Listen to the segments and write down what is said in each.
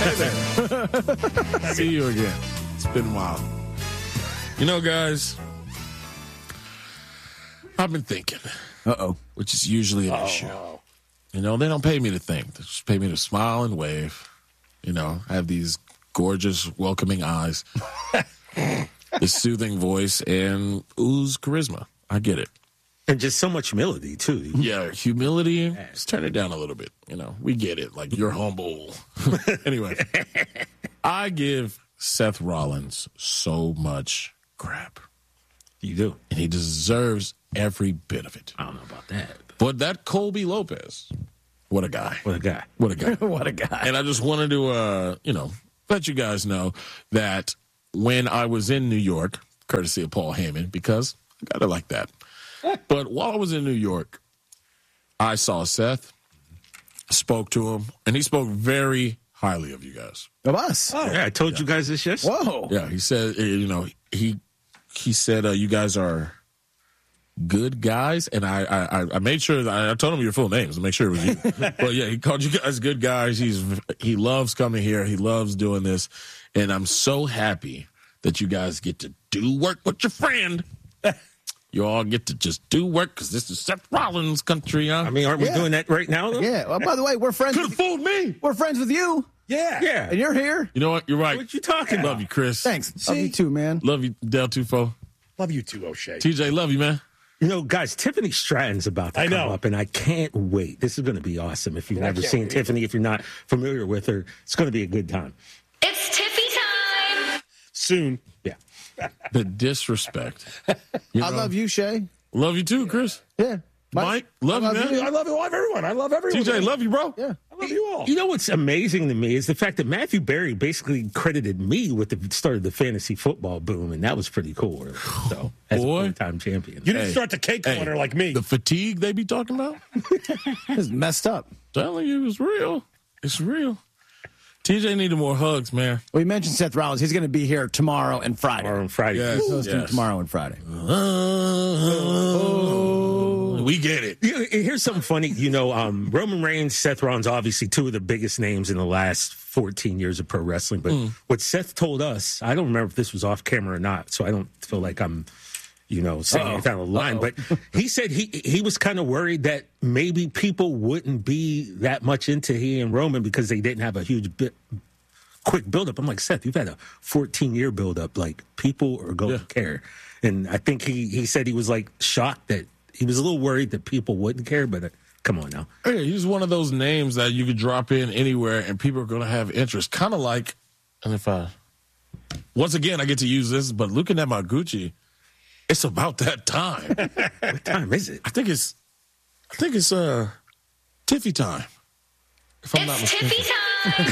Hey there. See you again. It's been a while. You know, guys, I've been thinking. Which is usually an issue. You know, they don't pay me to think. They just pay me to smile and wave. You know, have these gorgeous, welcoming eyes, this soothing voice, and ooze charisma. I get it. And just so much humility, too. Yeah, humility. Just turn it down a little bit. You know, we get it. Like, you're humble. Anyway, I give Seth Rollins so much crap. You do. And he deserves every bit of it. I don't know about that. But that Colby Lopez, what a guy. What a guy. What a guy. What a guy. And I just wanted to, let you guys know that when I was in New York, courtesy of Paul Heyman, because I got it like that. But while I was in New York, I saw Seth, spoke to him, and he spoke very highly of you guys. Of us. Oh, yeah, I told you guys this yesterday. Whoa. Yeah, he said, he said you guys are good guys, and I made sure that I told him your full names to make sure it was you. But yeah, he called you guys good guys. He loves coming here. He loves doing this, and I'm so happy that you guys get to do work with your friend. You all get to just do work because this is Seth Rollins' country, huh? I mean, aren't we doing that right now, though? Yeah. Well, by the way, we're friends. Could have fooled me. We're friends with you. Yeah. And you're here. You know what? You're right. What you talking about? Love you, Chris. Thanks. Love you too, man. Love you, Del Tufo. Love you too, O'Shea. TJ, love you, man. You know, guys, Tiffany Stratton's about to come up, and I can't wait. This is going to be awesome. If you've never seen Tiffany, if you're not familiar with her, it's going to be a good time. It's Tiffy time. Soon. Yeah. The disrespect. I love you, Shay. Love you too, Chris. Yeah. Mike, love you, man. I love everyone. I love everyone. TJ, love you, bro. Yeah. I love you all. You know what's amazing to me is the fact that Matthew Berry basically credited me with the start of the fantasy football boom, and that was pretty cool. So, as a four-time champion. You didn't start the cake corner like me. The fatigue they be talking about? It's messed up. Telling you, it's real. It's real. TJ needed more hugs, man. Well, you mentioned Seth Rollins. He's going to be here tomorrow and Friday. Yes, Hosting tomorrow and Friday. We get it. Here's something funny. You know, Roman Reigns, Seth Rollins, obviously two of the biggest names in the last 14 years of pro wrestling. But what Seth told us, I don't remember if this was off camera or not, so I don't feel like I'm, saying it down the line. But he said he was kind of worried that maybe people wouldn't be that much into he and Roman because they didn't have a huge quick buildup. I'm like, Seth, you've had a 14-year buildup. Like, people are going to care. And I think he said he was like shocked that he was a little worried that people wouldn't care, but come on now. Hey, he's one of those names that you could drop in anywhere and people are going to have interest. Kind of like, and if once again, I get to use this, but looking at my Gucci, it's about that time. What time is it? I think it's Tiffy time. If I'm not mistaken. Tiffy time.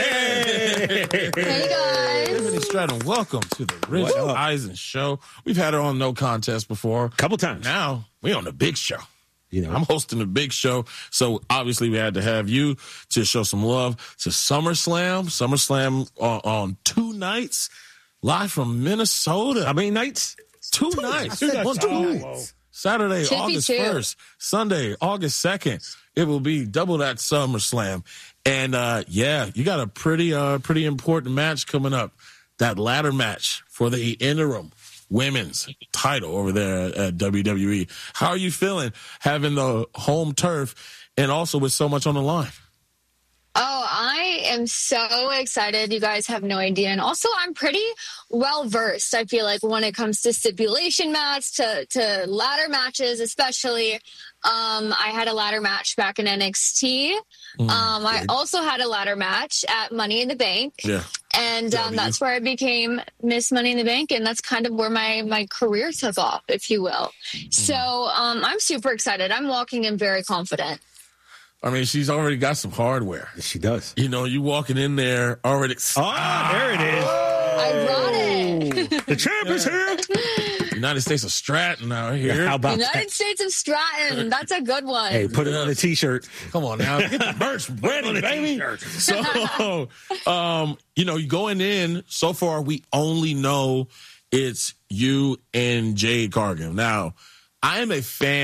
Hey guys. Tiffany Stratton, welcome to the Rich Eisen Show. We've had her on No Contest before. Couple times. Now, we're on the big show. I'm hosting the big show, so obviously we had to have you to show some love to SummerSlam. SummerSlam on 2 nights, live from Minnesota. How many nights? 2 nights. 2 nights. Saturday, Tiffy August too. 1st. Sunday, August 2nd. It will be double that SummerSlam. And, you got a pretty important match coming up. That ladder match for the interim women's title over there at WWE. How are you feeling having the home turf and also with so much on the line? Oh, I am so excited. You guys have no idea. And also, I'm pretty well versed, I feel like, when it comes to stipulation match, to ladder matches, especially. I had a ladder match back in NXT. I also had a ladder match at Money in the Bank. Yeah. And that's where I became Miss Money in the Bank. And that's kind of where my career took off, if you will. So I'm super excited. I'm walking in very confident. I mean, she's already got some hardware. She does. You walking in there already. There it is. Ironic. The champ is here. United States of Stratton out here. How about United States of Stratton. That's a good one. Hey, put it on a T-shirt. Come on now. Get the merch ready, baby. So, you going in, so far we only know it's you and Jade Cargill. Now, I am a fan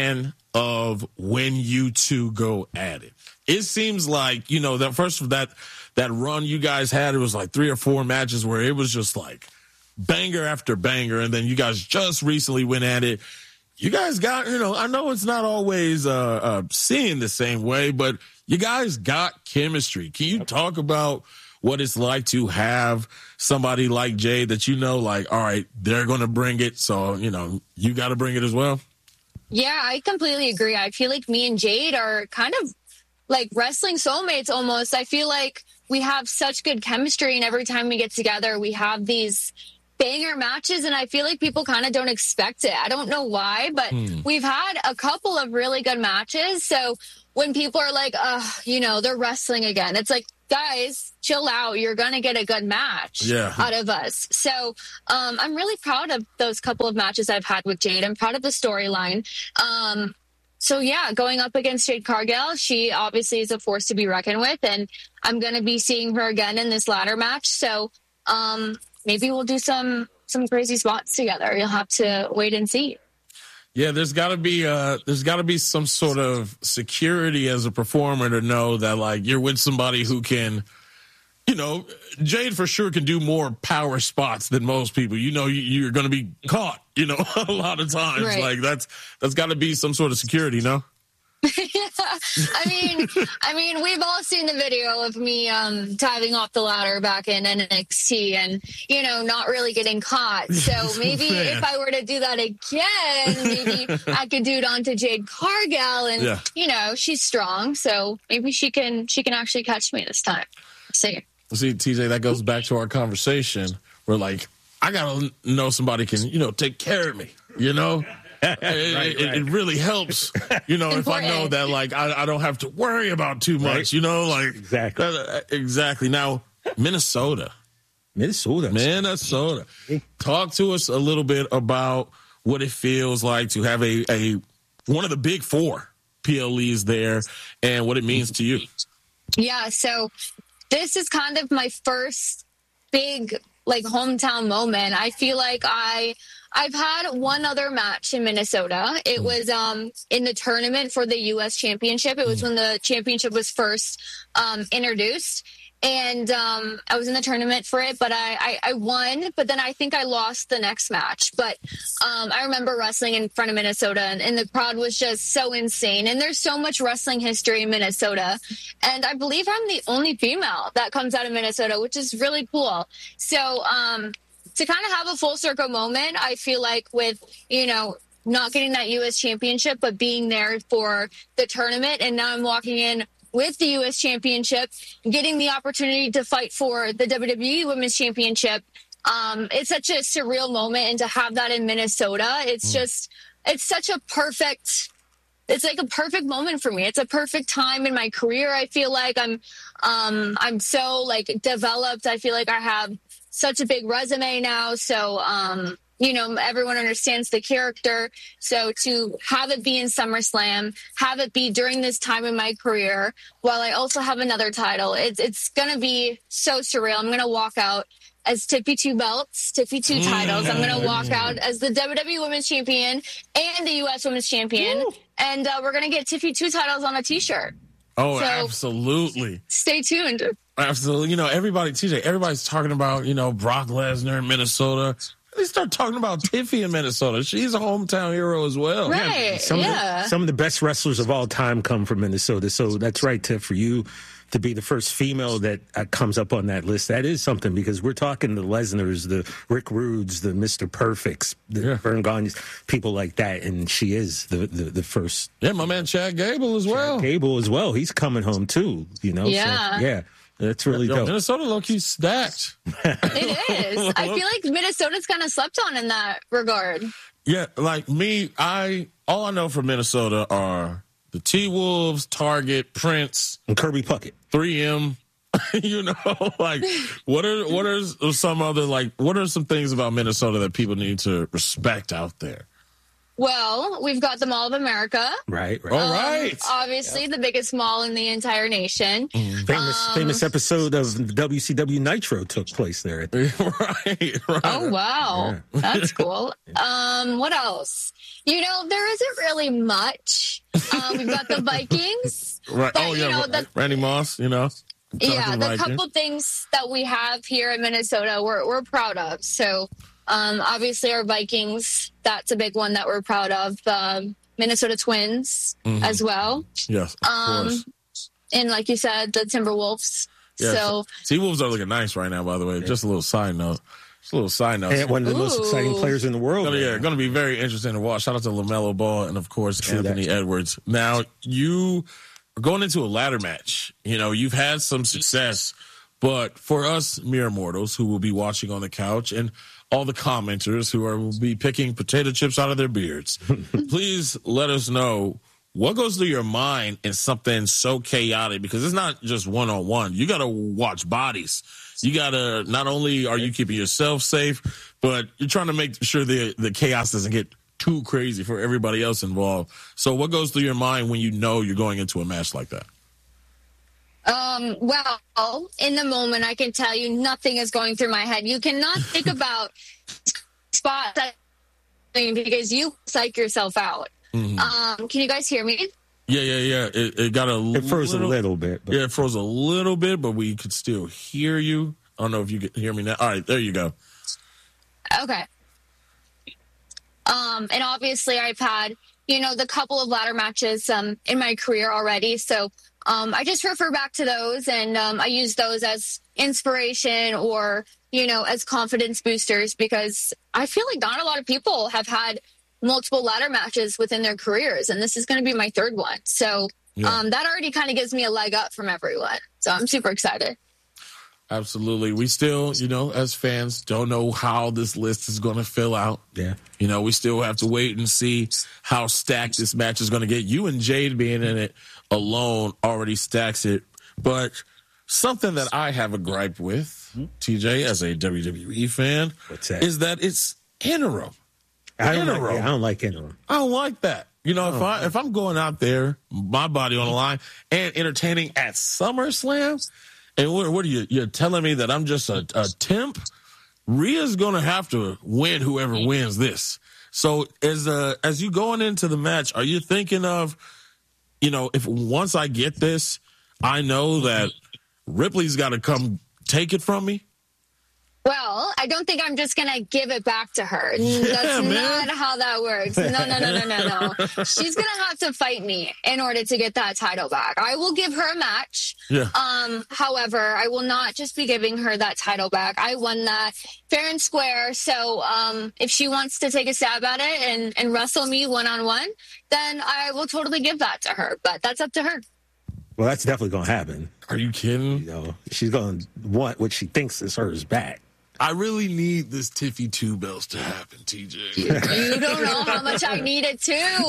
of when you two go at it? It seems like, you know, that run you guys had, it was like 3 or 4 matches where it was just like banger after banger, and then you guys just recently went at it. You guys got, you know, I know it's not always seeing the same way, but you guys got chemistry. Can you talk about what it's like to have somebody like Jade that you know, like, all right, they're going to bring it, so, you know, you got to bring it as well? Yeah, I completely agree. I feel like me and Jade are kind of like wrestling soulmates almost. I feel like we have such good chemistry, and every time we get together, we have these banger matches, and I feel like people kind of don't expect it. I don't know why, but we've had a couple of really good matches. So when people are like, you know, they're wrestling again, it's like, guys, chill out. You're going to get a good match out of us. So I'm really proud of those couple of matches I've had with Jade. I'm proud of the storyline. So yeah, going up against Jade Cargill, she obviously is a force to be reckoned with, and I'm going to be seeing her again in this ladder match. So maybe we'll do some crazy spots together. You'll have to wait and see. Yeah, there's got to be some sort of security as a performer to know that, like, you're with somebody who can, you know, Jade for sure can do more power spots than most people. You know, you're going to be caught, you know, a lot of times. Right. Like that's got to be some sort of security, no? I mean, we've all seen the video of me diving off the ladder back in NXT and, you know, not really getting caught. So maybe if I were to do that again, maybe I could do it onto Jade Cargill, and you know, she's strong, so maybe she can actually catch me this time. See, TJ, that goes back to our conversation where, like, I gotta know somebody can, you know, take care of me, you know. It really helps, you know, if I know that, like, I don't have to worry about too much, you know, like exactly. Now, Minnesota. Talk to us a little bit about what it feels like to have a one of the big 4 PLEs there and what it means to you. Yeah, so this is kind of my first big, like, hometown moment. I feel like I've had one other match in Minnesota. It was in the tournament for the U.S. Championship. It was when the championship was first introduced. And I was in the tournament for it, but I won. But then I think I lost the next match. But I remember wrestling in front of Minnesota, and the crowd was just so insane. And there's so much wrestling history in Minnesota. And I believe I'm the only female that comes out of Minnesota, which is really cool. So to kind of have a full circle moment, I feel like with, you know, not getting that U.S. championship, but being there for the tournament. And now I'm walking in with the U.S. championship, getting the opportunity to fight for the WWE Women's Championship. It's such a surreal moment. And to have that in Minnesota, it's just, it's such a perfect, it's like a perfect moment for me. It's a perfect time in my career. I feel like I'm so, like, developed. I feel like I have such a big resume now. So, you know, everyone understands the character. So to have it be in SummerSlam, have it be during this time in my career, while I also have another title, it's going to be so surreal. I'm going to walk out as Tiffy 2 belts, Tiffy 2 titles. I'm going to walk out as the WWE Women's Champion and the U.S. Women's Champion. Woo. And we're going to get Tiffy 2 titles on a T-shirt. Oh, so absolutely. Stay tuned. Absolutely. You know, everybody's talking about, you know, Brock Lesnar in Minnesota. They start talking about Tiffy in Minnesota. She's a hometown hero as well. Right. Some of the best wrestlers of all time come from Minnesota. So that's right, Tiff, for you to be the first female that comes up on that list. That is something, because we're talking the Lesnars, the Rick Rudes, the Mr. Perfects, the Vern Gagne's, people like that. And she is the first. Yeah, my man Chad Gable as well. Chad Gable as well. He's coming home too, you know? Yeah. So, yeah. That's really dope. Minnesota low-key stacked. It is. I feel like Minnesota's kind of slept on in that regard. Yeah, like me, all I know from Minnesota are the T-Wolves, Target, Prince, and Kirby Puckett. 3M. You know, like, what are some other, like, what are some things about Minnesota that people need to respect out there? Well, we've got the Mall of America. Right. All right. Obviously, the biggest mall in the entire nation. Famous episode of WCW Nitro took place there. right. Oh, wow. Yeah. That's cool. What else? There isn't really much. We've got the Vikings. Right. But, Oh, yeah. Randy Moss, Yeah, Talking the Vikings. couple things that we have here in Minnesota, we're proud of. So, obviously, our Vikings, that's a big one that we're proud of. Minnesota Twins as well. Yes, of course. And like you said, the Timberwolves. Yeah, So, T-Wolves are looking nice right now, by the way. Just a little side note. And one of the most exciting players in the world. Going to be very interesting to watch. Shout out to LaMelo Ball and, of course, Anthony Edwards. Now, you are going into a ladder match. You've had some success, but for us mere mortals who will be watching on the couch and all the commenters who will be picking potato chips out of their beards, please let us know what goes through your mind in something so chaotic, because it's not just one-on-one. You got to watch bodies. You got to, not only are you keeping yourself safe, but you're trying to make sure the chaos doesn't get too crazy for everybody else involved. So what goes through your mind when you're going into a match like that? Well, in the moment, I can tell you nothing is going through my head. You cannot think about spots that because you psych yourself out. Mm-hmm. Can you guys hear me? Yeah. It froze a little bit. But. Yeah, it froze a little bit, but we could still hear you. I don't know if you can hear me now. All right, there you go. Okay. And obviously I've had, the couple of ladder matches in my career already. So I just refer back to those, and I use those as inspiration or, as confidence boosters, because I feel like not a lot of people have had multiple ladder matches within their careers, and this is going to be my third one. So that already kind of gives me a leg up from everyone. So I'm super excited. Absolutely. We still, as fans, don't know how this list is going to fill out. Yeah. We still have to wait and see how stacked this match is going to get. You and Jade being in it alone already stacks it. But something that I have a gripe with, TJ, as a WWE fan, what's that? Is that it's interim. I don't like interim. I don't like that. If I'm going out there, my body on the line, and entertaining at SummerSlam, and what are you're telling me that I'm just a temp? Rhea's going to have to win whoever wins this. So as you going into the match, are you thinking of, if once I get this, I know that Ripley's got to come take it from me? Well, I don't think I'm just going to give it back to her. That's not how that works. No. She's going to have to fight me in order to get that title back. I will give her a match. Yeah. However, I will not just be giving her that title back. I won that fair and square. So if she wants to take a stab at it and wrestle me one-on-one, then I will totally give that to her. But that's up to her. Well, that's definitely going to happen. Are you kidding? She's going to want what she thinks is hers back. I really need this Tiffy 2 belts to happen, TJ. You don't know how much I need it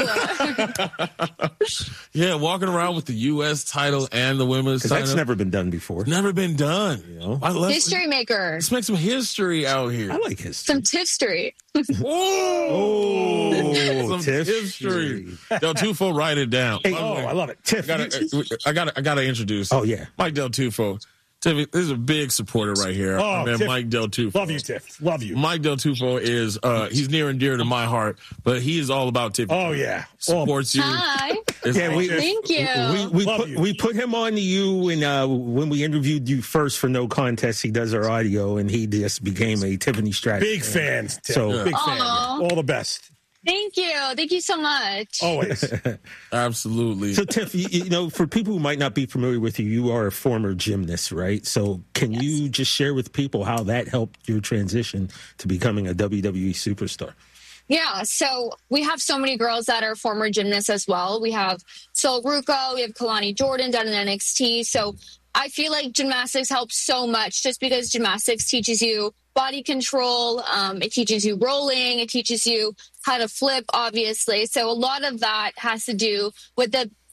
too. Yeah, walking around with the U.S. title and the women's title. That's never been done before. Never been done. History maker. Let's make some history out here. I like history. Some tiffstory. Some history. Del Tufo, write it down. Hey, I love it. Tiff. I gotta introduce. Oh, yeah. Mike Del Tufo. Tiffy, this is a big supporter right here. Oh, man, Tiff. Mike Del Tufo. Love you, Tiff. Love you. Mike Del Tufo is he's near and dear to my heart, but he is all about Tiffy. Oh, yeah. Supports you. Hi. Thank you. We put him on to you when we interviewed you first for No Contest. He does our audio, and he just became a Tiffany Stratton. Big fan. Tiff. So big fan. Aw. All the best. Thank you. Thank you so much. Always. Absolutely. So, Tiff, for people who might not be familiar with you, you are a former gymnast, right? So can you just share with people how that helped your transition to becoming a WWE superstar? Yeah, so we have so many girls that are former gymnasts as well. We have Sol Ruco, we have Kalani Jordan down in NXT. So I feel like gymnastics helps so much just because gymnastics teaches you body control. It teaches you rolling. It teaches you how to flip, obviously. So a lot of that has to do with the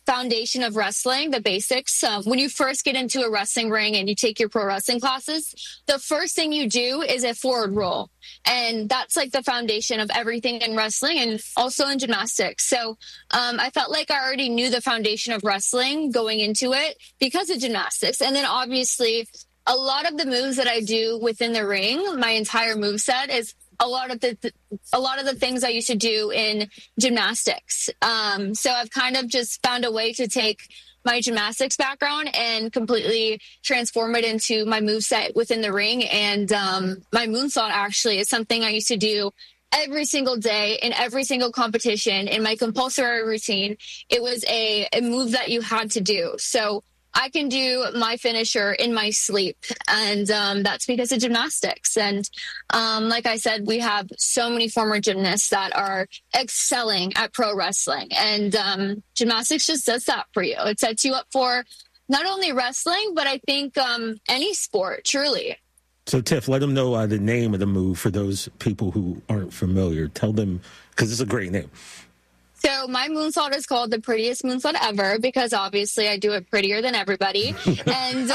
foundation of wrestling, the basics. When you first get into a wrestling ring and you take your pro wrestling classes, the first thing you do is a forward roll. And that's like the foundation of everything in wrestling and also in gymnastics. So I felt like I already knew the foundation of wrestling going into it because of gymnastics. And then obviously a lot of the moves that I do within the ring, my entire moveset is a lot of the things I used to do in gymnastics. So I've kind of just found a way to take my gymnastics background and completely transform it into my moveset within the ring. And my moonsault actually is something I used to do every single day in every single competition in my compulsory routine. It was a move that you had to do. So I can do my finisher in my sleep, and that's because of gymnastics. And like I said, we have so many former gymnasts that are excelling at pro wrestling, and gymnastics just does that for you. It sets you up for not only wrestling, but I think any sport, truly. So, Tiff, let them know the name of the move for those people who aren't familiar. Tell them, because it's a great name. So my moonsault is called the prettiest moonsault ever because obviously I do it prettier than everybody. And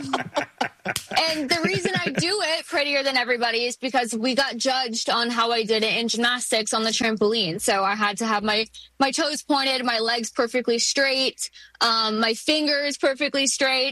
and the reason I do it prettier than everybody is because we got judged on how I did it in gymnastics on the trampoline. So I had to have my toes pointed, my legs perfectly straight, my fingers perfectly straight,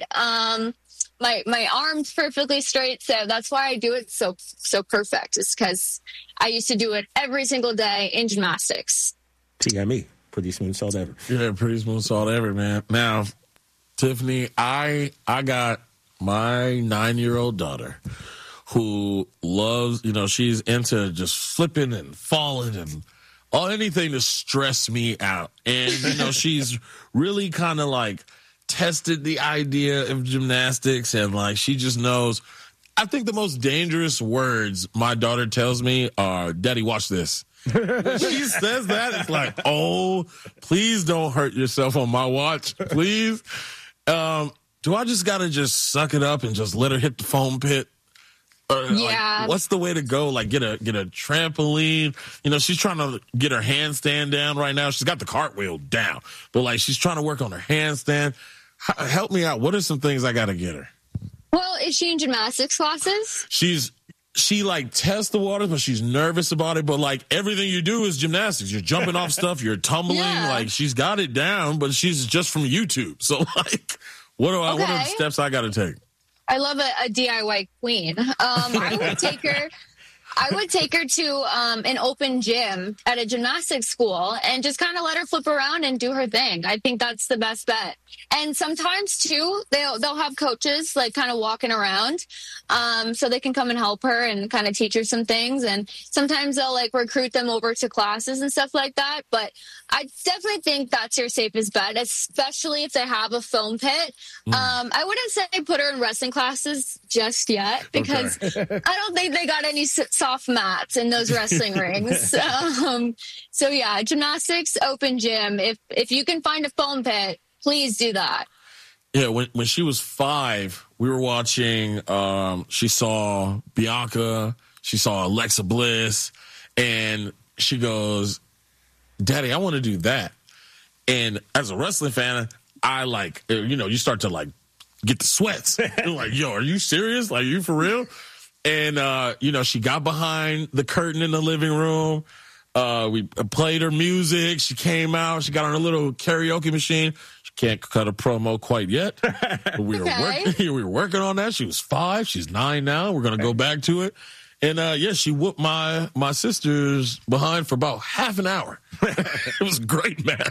my arms perfectly straight. So that's why I do it so perfect. It's because I used to do it every single day in gymnastics. TME, prettiest moonsault ever. Yeah, prettiest moonsault ever, man. Now, Tiffany, I got my 9-year-old daughter who loves, she's into just flipping and falling and anything to stress me out. And, she's really kind of like tested the idea of gymnastics and like she just knows. I think the most dangerous words my daughter tells me are, "Daddy, watch this." When she says that, it's like, oh, please don't hurt yourself on my watch, please. Do I just got to just suck it up and just let her hit the foam pit? Yeah. Like, what's the way to go? Like, get a trampoline. She's trying to get her handstand down right now. She's got the cartwheel down, but like she's trying to work on her handstand. Help me out. What are some things I got to get her? Well, is she in gymnastics classes? She like tests the waters, but she's nervous about it. But like everything you do is gymnastics. You're jumping off stuff. You're tumbling. Yeah. Like she's got it down, but she's just from YouTube. So like, what are the steps I got to take? I love a DIY queen. I would take her to an open gym at a gymnastics school and just kind of let her flip around and do her thing. I think that's the best bet. And sometimes too, they'll have coaches like kind of walking around, so they can come and help her and kind of teach her some things. And sometimes they'll like recruit them over to classes and stuff like that. But I definitely think that's your safest bet, especially if they have a foam pit. I wouldn't say put her in wrestling classes just yet because I don't think they got any soft mats in those wrestling rings. So yeah, gymnastics, open gym. If you can find a foam pit, please do that. Yeah, when she was 5, we were watching, she saw Bianca, she saw Alexa Bliss, and she goes, "Daddy, I want to do that." And as a wrestling fan, I like, you start to like get the sweats. You're like, yo, are you serious? Like, are you for real? And, she got behind the curtain in the living room. We played her music. She came out. She got on her little karaoke machine. She can't cut a promo quite yet. But we were working on that. She was 5. She's 9 now. We're going to go back to it. And, she whooped my sister's behind for about half an hour. It was a great match.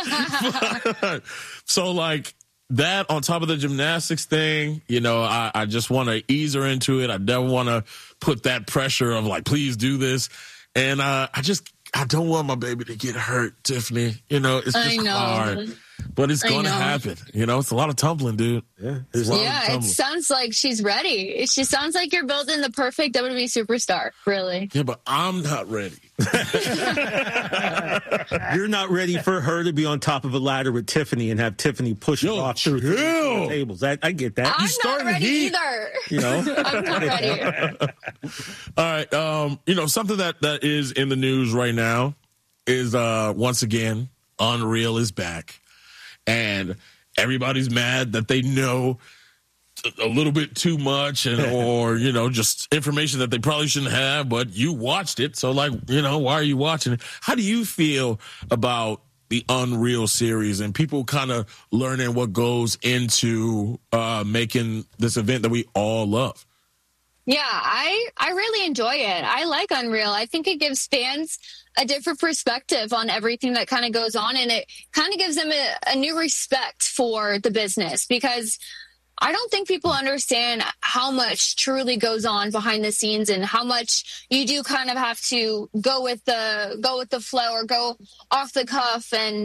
So, like, that on top of the gymnastics thing, I just want to ease her into it. I don't want to put that pressure of, like, please do this. And I don't want my baby to get hurt, Tiffany. It's just hard. But it's going to happen. It's a lot of tumbling, dude. Yeah. It sounds like she's ready. She sounds like you're building the perfect WWE superstar, really. Yeah, but I'm not ready. You're not ready for her to be on top of a ladder with Tiffany and have Tiffany push her off through the tables. I get that. I'm not ready either. I'm not ready. All right. Something that is in the news right now is once again, Unreal is back. and everybody's mad that they know a little bit too much or just information that they probably shouldn't have, but you watched it. So why are you watching it? How do you feel about the Unreal series and people kind of learning what goes into making this event that we all love? Yeah, I really enjoy it. I like Unreal. I think it gives fans a different perspective on everything that kind of goes on, and it kind of gives them a new respect for the business, because I don't think people understand how much truly goes on behind the scenes and how much you do kind of have to go with the flow or go off the cuff and,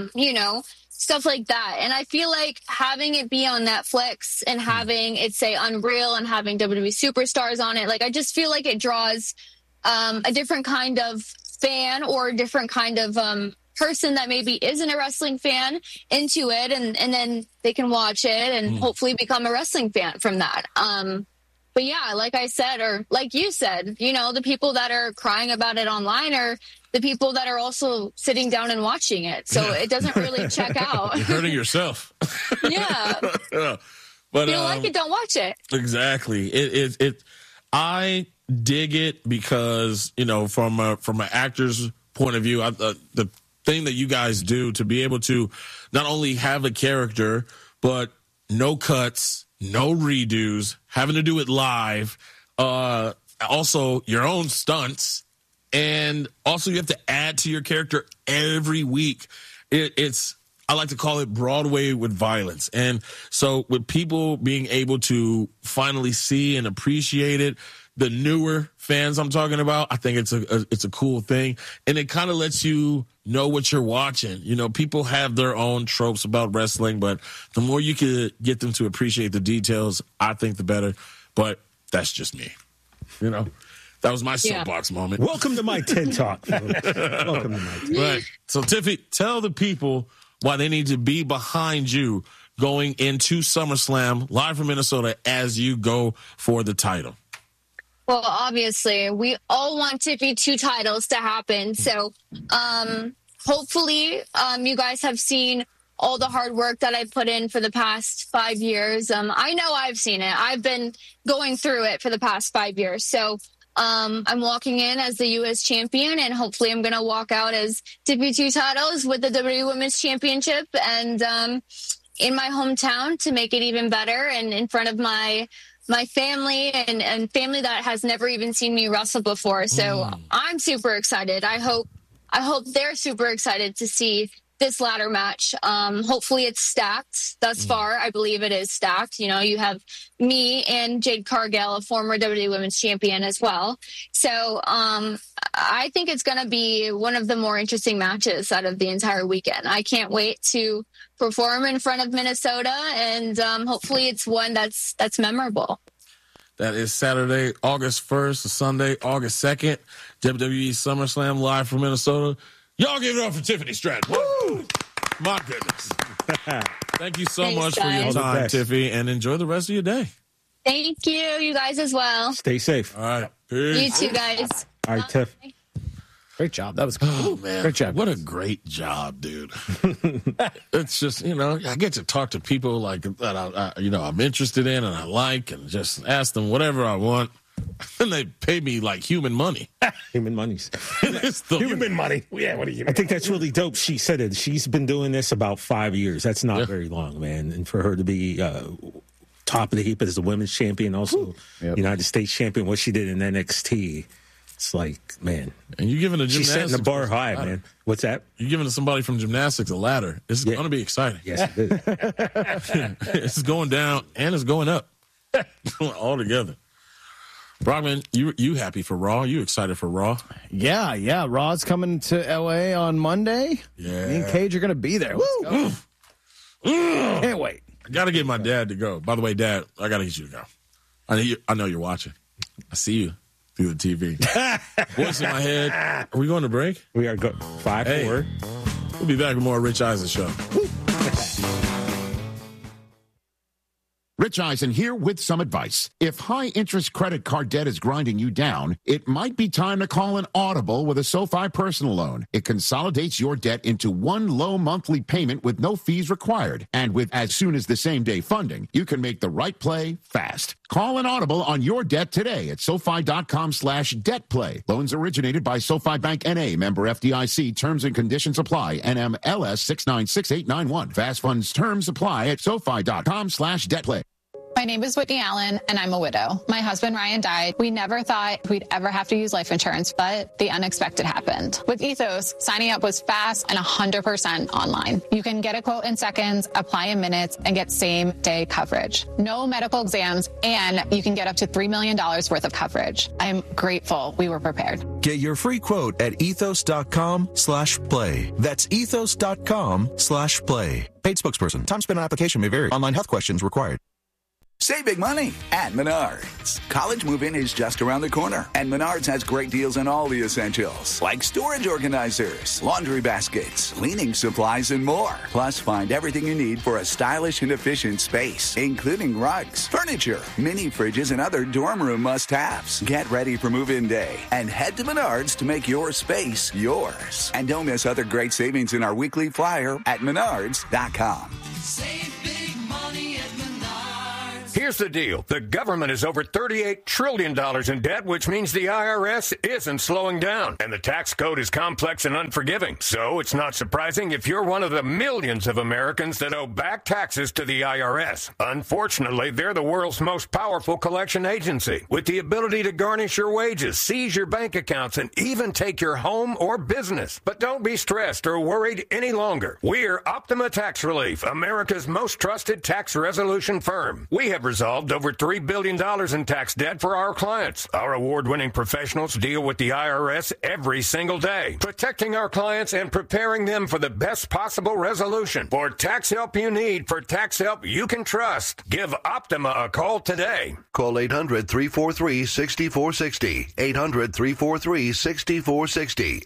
stuff like that. And I feel like having it be on Netflix and having it say Unreal and having WWE superstars on it, like, I just feel like it draws a different kind of fan or a different kind of person that maybe isn't a wrestling fan into it, and then they can watch it and hopefully become a wrestling fan from that. But yeah, like I said, or like you said, the people that are crying about it online are the people that are also sitting down and watching it. So it doesn't really check out. You're hurting yourself. Yeah. But if you don't like it, don't watch it. Exactly. I dig it because, from an actor's point of view, the thing that you guys do to be able to not only have a character, but no cuts, no redos, having to do it live, also your own stunts, and also you have to add to your character every week. It's I like to call it Broadway with violence. And so with people being able to finally see and appreciate it, the newer fans I'm talking about, I think it's a cool thing. And it kind of lets you know what you're watching. People have their own tropes about wrestling, but the more you could get them to appreciate the details, I think the better. But that's just me. That was my soapbox moment. Welcome to my TED Talk, folks. Welcome to my TED Talk. Right. So, Tiffy, tell the people why they need to be behind you going into SummerSlam live from Minnesota as you go for the title. Well, obviously, we all want Tiffy 2 titles to happen. So hopefully you guys have seen all the hard work that I put in for the past 5 years. I know I've seen it. I've been going through it for the past 5 years. So I'm walking in as the U.S. champion, and hopefully I'm going to walk out as Tiffy 2 titles with the WWE Women's Championship and in my hometown to make it even better and in front of my family and family that has never even seen me wrestle before. So I'm super excited. I hope they're super excited to see this ladder match. Hopefully it's stacked thus far. I believe it is stacked. You have me and Jade Cargill, a former WWE Women's Champion as well. So I think it's going to be one of the more interesting matches out of the entire weekend. I can't wait to perform in front of Minnesota, and hopefully it's one that's memorable. That is Saturday, August 1st, Sunday, August 2nd, WWE SummerSlam live from Minnesota. Y'all give it up for Tiffany Stratton. Woo! My goodness. Thank you so much for your time, Tiffy, and enjoy the rest of your day. Thank you. You guys as well. Stay safe. All right. Peace. You too, guys. All right, Tiff. Great job. That was cool. Oh, man. Great job. What a great job, dude. It's just, I get to talk to people like that I'm interested in and I like, and just ask them whatever I want. And they pay me like human money. Human monies. Human money. Yeah, what are you? I think that's really dope. She said it. She's been doing this about 5 years. That's not very long, man. And for her to be top of the heap as the women's champion, also United States champion, what she did in NXT, it's like, man. And you're giving she's setting the bar high, man. What's that? You're giving somebody from gymnastics a ladder. It's going to be exciting. Yes, it is. It's going down and it's going up all together. Brockman, you happy for Raw? You excited for Raw? Yeah. Raw's coming to L.A. on Monday. Yeah. Me and Cage are going to be there. Let's go. Can't wait. I got to get my dad to go. By the way, Dad, I got to get you to go. I know you're watching. I see you through the TV. Voice in my head. Are we going to break? We are 5-4. We'll be back with more Rich Eisen Show. Rich Eisen here with some advice. If high-interest credit card debt is grinding you down, it might be time to call an audible with a SoFi personal loan. It consolidates your debt into one low monthly payment with no fees required. And with as soon as the same-day funding, you can make the right play fast. Call an audible on your debt today at SoFi.com/debtplay. Loans originated by SoFi Bank N.A., member FDIC. Terms and conditions apply. NMLS 696891. Fast funds terms apply at SoFi.com/debtplay. My name is Whitney Allen, and I'm a widow. My husband, Ryan, died. We never thought we'd ever have to use life insurance, but the unexpected happened. With Ethos, signing up was fast and 100% online. You can get a quote in seconds, apply in minutes, and get same-day coverage. No medical exams, and you can get up to $3 million worth of coverage. I'm grateful we were prepared. Get your free quote at ethos.com/play. That's ethos.com/play. Paid spokesperson. Time spent on application may vary. Online health questions required. Save big money at Menards. College move-in is just around the corner, and Menards has great deals on all the essentials, like storage organizers, laundry baskets, cleaning supplies, and more. Plus, find everything you need for a stylish and efficient space, including rugs, furniture, mini fridges, and other dorm room must-haves. Get ready for move-in day and head to Menards to make your space yours. And don't miss other great savings in our weekly flyer at Menards.com. Save big money at Menards. Here's the deal. The government is over $38 trillion in debt, which means the IRS isn't slowing down. And the tax code is complex and unforgiving. So it's not surprising if you're one of the millions of Americans that owe back taxes to the IRS. Unfortunately, they're the world's most powerful collection agency, with the ability to garnish your wages, seize your bank accounts, and even take your home or business. But don't be stressed or worried any longer. We're Optima Tax Relief, America's most trusted tax resolution firm. We have resolved over $3 billion in tax debt for our clients. Our award-winning professionals deal with the IRS every single day, protecting our clients and preparing them for the best possible resolution. For tax help you need, for tax help you can trust, give Optima a call today. Call 800-343-6460. 800-343-6460.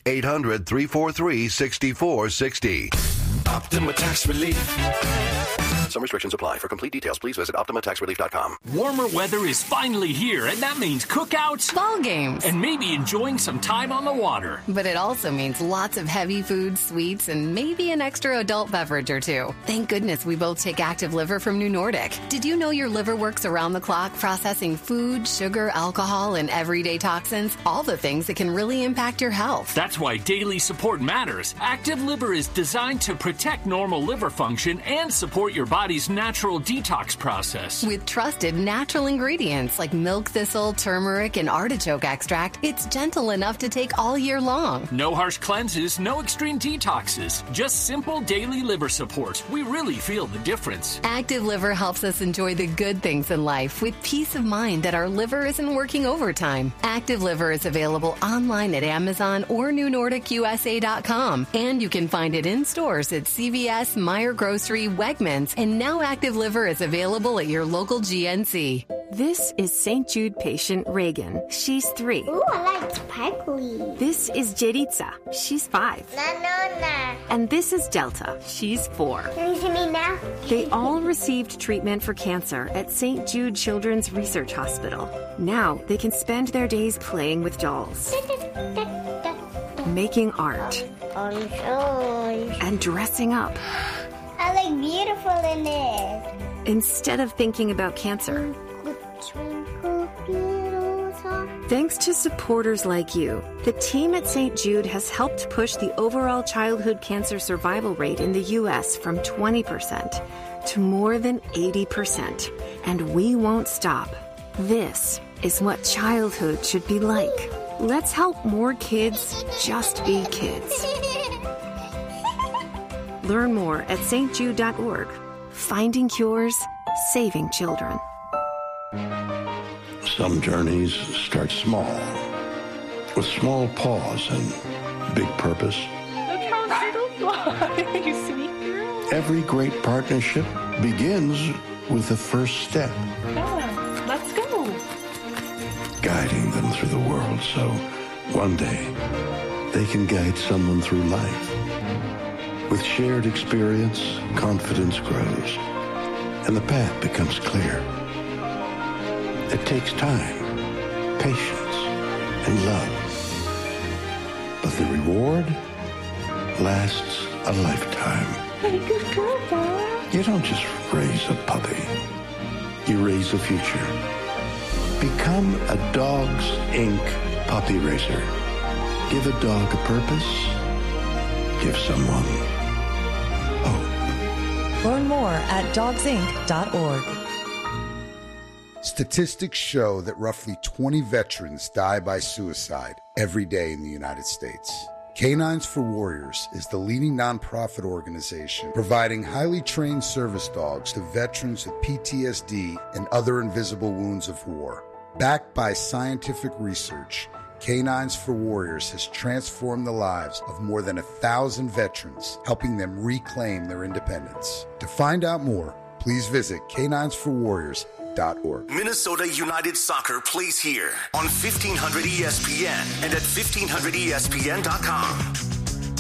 800-343-6460. Optima Tax Relief. Some restrictions apply. For complete details, please visit OptimaTaxRelief.com. Warmer weather is finally here, and that means cookouts, ball games, and maybe enjoying some time on the water. But it also means lots of heavy food, sweets, and maybe an extra adult beverage or two. Thank goodness we both take Active Liver from New Nordic. Did you know your liver works around the clock processing food, sugar, alcohol, and everyday toxins? All the things that can really impact your health. That's why daily support matters. Active Liver is designed to protect normal liver function and support your body's natural detox process. With trusted natural ingredients like milk thistle, turmeric, and artichoke extract, it's gentle enough to take all year long. No harsh cleanses, no extreme detoxes, just simple daily liver support. We really feel the difference. Active Liver helps us enjoy the good things in life with peace of mind that our liver isn't working overtime. Active Liver is available online at Amazon or NewNordicUSA.com, and you can find it in stores at CVS, Meijer Grocery, Wegmans, and now Active Liver is available at your local GNC. This is St. Jude patient Reagan. She's 3. Ooh, I like sparkly. This is Jeritza. She's 5. No. And this is Delta. She's 4. Can you see me now? They all received treatment for cancer at St. Jude Children's Research Hospital. Now they can spend their days playing with dolls, making art, and dressing up. I look beautiful in this. Instead of thinking about cancer. Thanks to supporters like you, the team at St. Jude has helped push the overall childhood cancer survival rate in the U.S. from 20% to more than 80%. And we won't stop. This is what childhood should be like. Let's help more kids just be kids. Learn more at stjude.org. Finding cures, saving children. Some journeys start small, with small pause and big purpose. Look how little fly, you sweet girl. Every great partnership begins with the first step. Yeah, let's go. Guiding them through the world so one day they can guide someone through life. With shared experience, confidence grows. and the path becomes clear. It takes time, patience, and love. But the reward lasts a lifetime. Hey, good girl, Dad. You don't just raise a puppy. You raise a future. Become a Dogs, Inc. puppy raiser. Give a dog a purpose. Give someone hope. Learn more at dogsinc.org. Statistics show that roughly 20 veterans die by suicide every day in the United States. Canines for Warriors is the leading nonprofit organization providing highly trained service dogs to veterans with PTSD and other invisible wounds of war. Backed by scientific research, Canines for Warriors has transformed the lives of more than 1,000 veterans, helping them reclaim their independence. To find out more, please visit caninesforwarriors.org. Minnesota United Soccer plays here on 1500 ESPN and at 1500ESPN.com.